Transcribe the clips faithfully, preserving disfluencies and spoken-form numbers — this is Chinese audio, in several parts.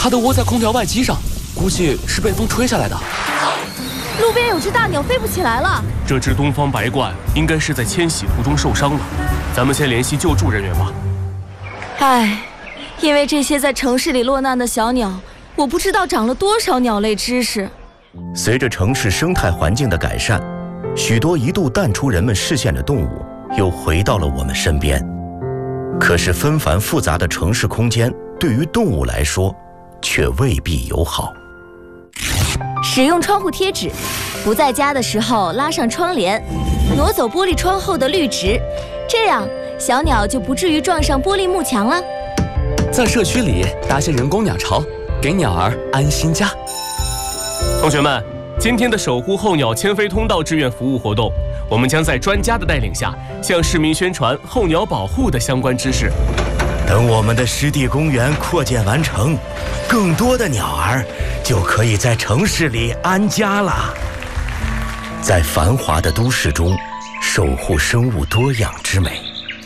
它都窝在空调外机上，估计是被风吹下来的。 路边有只大鸟飞不起来了。 这只东方白鹳应该是在迁徙途中受伤了，咱们先联系救助人员吧。 唉，因为这些在城市里落难的小鸟，我不知道长了多少鸟类知识。 随着城市生态环境的改善，许多一度淡出人们视线的动物又回到了我们身边。可是纷繁复杂的城市空间对于动物来说却未必友好。 使用窗户贴纸，不在家的时候拉上窗帘，挪走玻璃窗后的绿植，这样小鸟就不至于撞上玻璃幕墙了。 在社区里搭些人工鸟巢，给鸟儿安心家。 同学们，今天的守护候鸟迁飞通道志愿服务活动，我们将在专家的带领下，向市民宣传候鸟保护的相关知识。 等我们的湿地公园扩建完成，更多的鸟儿就可以在城市里安家了。在繁华的都市中，守护生物多样之美。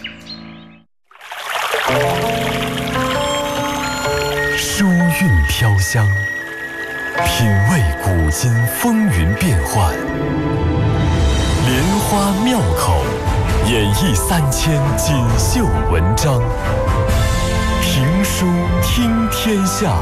书韵飘香，品味古今风云变幻，莲花妙口，演绎三千锦绣文章。评书听天下。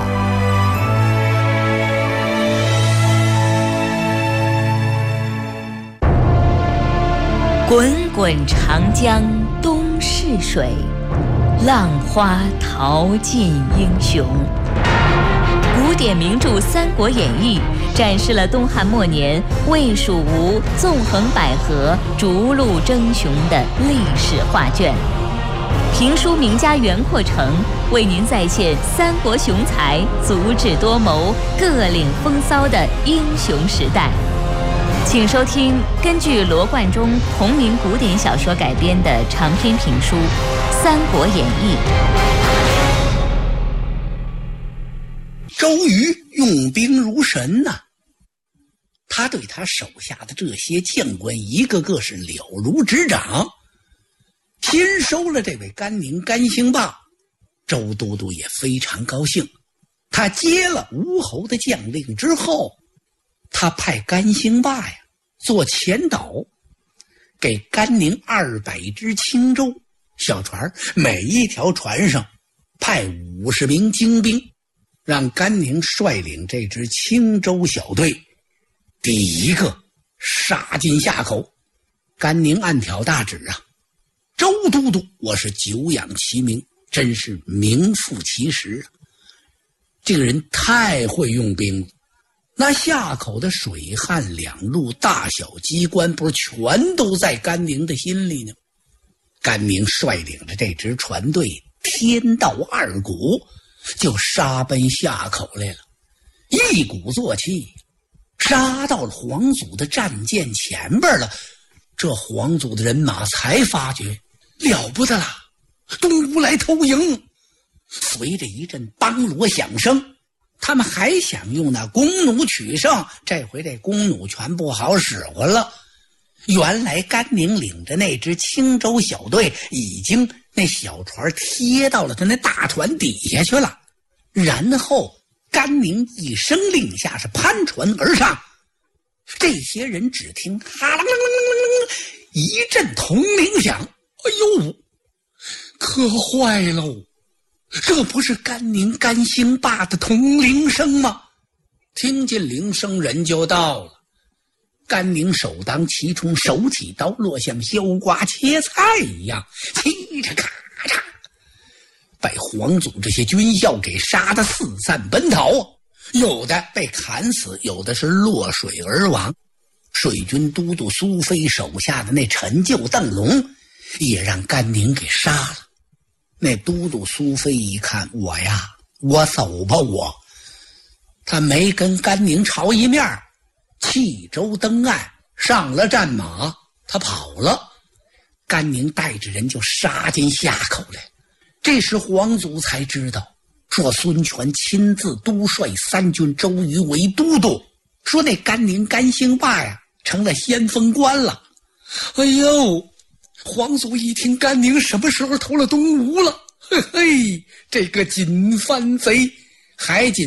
滚滚长江东逝水，浪花淘尽英雄。古典名著《三国演义》展示了东汉末年魏蜀吴纵横捭阖、逐鹿争雄的历史画卷。评书名家袁阔成为您再现三国雄才足智多谋、各领风骚的英雄时代。请收听根据罗贯中同名古典小说改编的长篇评书《三国演义》。 周瑜用兵如神呐、啊，他对他手下的这些将官一个个是了如指掌。听收了这位甘宁甘兴霸，周都督也非常高兴。他接了吴侯的将令之后，他派甘兴霸呀做前导，给甘宁二百只轻舟小船，每一条船上派五十名精兵，让甘宁率领这支轻舟小队第一个杀进夏口。甘宁暗挑大指啊，周都督，我是久仰其名，真是名副其实啊！这个人太会用兵了。那夏口的水旱两路大小机关，不是全都在甘宁的心里呢？甘宁率领着这支船队，天到二鼓，就杀奔夏口来了。一鼓作气，杀到了黄祖的战舰前边了。这黄祖的人马才发觉了不得了，东吴来偷营。随着一阵梆锣响声，他们还想用那弓弩取胜，这回这弓弩全不好使唤了。原来甘宁领着那支轻舟小队，已经那小船贴到了他那大船底下去了。然后甘宁一声令下，是攀船而上。这些人只听哈啷啷啷啷啷一阵铜铃响，哎呦，可坏喽！这不是甘宁甘兴霸的铜铃声吗？听见铃声，人就到了。甘宁首当其冲，手起刀落，像削瓜切菜一样，嘁嚓咔嚓，把黄祖这些军校给杀得四散奔逃，有的被砍死，有的是落水而亡。水军都督苏飞手下的那陈旧邓龙也让甘宁给杀了。那都督苏飞一看，我呀，我走吧我。他没跟甘宁朝一面，弃舟登岸，上了战马，他跑了。甘宁带着人就杀进夏口来。这时黄祖才知道，说孙权亲自督率三军，周瑜为都督，说那甘宁甘兴霸呀成了先锋官了。哎呦，黄祖一听甘宁什么时候投了东吴了，嘿嘿，这个锦帆贼还锦